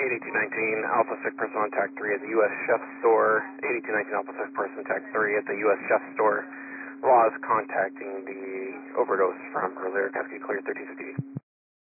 8219 Alpha 6 person on TAC 3 at the U.S. Chef Store. 8219 Alpha 6 person TAC 3 at the U.S. Chef Store. Law is contacting the overdose from earlier. Cascade Clear 1350.